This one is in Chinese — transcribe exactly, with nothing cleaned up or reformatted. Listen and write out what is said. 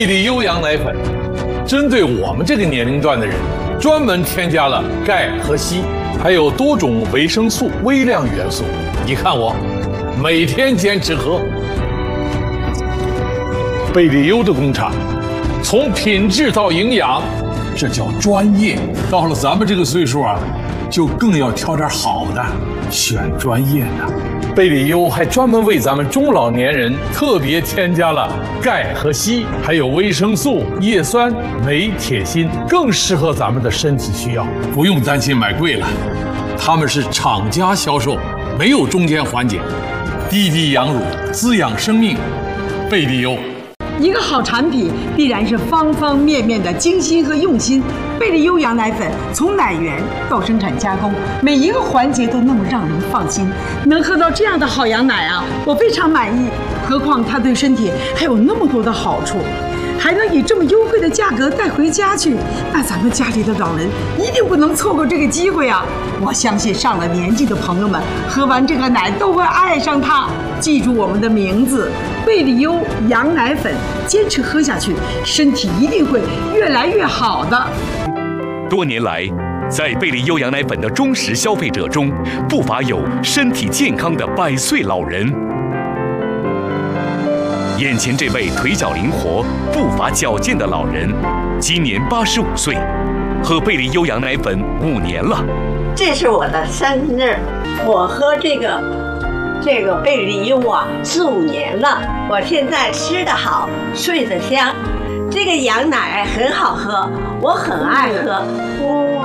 贝利优羊奶粉针对我们这个年龄段的人，专门添加了钙和硒，还有多种维生素、微量元素。你看我，每天坚持喝。贝利优的工厂，从品质到营养，这叫专业。到了咱们这个岁数啊，就更要挑点好的，选专业的。贝利优还专门为咱们中老年人特别添加了钙和硒，还有维生素、叶酸、镁、铁、锌，更适合咱们的身体需要，不用担心买贵了。他们是厂家销售，没有中间环节，滴滴养乳，滋养生命。贝利优。 一个好产品必然是方方面面的精心和用心。贝利优羊奶粉从奶源到生产加工，每一个环节都那么让人放心。能喝到这样的好羊奶啊，我非常满意。何况它对身体还有那么多的好处，还能以这么优惠的价格带回家去，那咱们家里的老人一定不能错过这个机会啊！我相信上了年纪的朋友们喝完这个奶都会爱上它。记住我们的名字，贝利优羊奶粉，坚持喝下去，身体一定会越来越好的。 多年来，在贝利优羊奶粉的忠实消费者中，不乏有身体健康的百岁老人。眼前这位腿脚灵活、步伐矫健的老人，今年八十五岁，喝贝利优羊奶粉五年了。 这是我的生日，我喝这个这个贝利优啊四五年了。我现在吃得好，睡得香，这个羊奶很好喝，我很爱喝。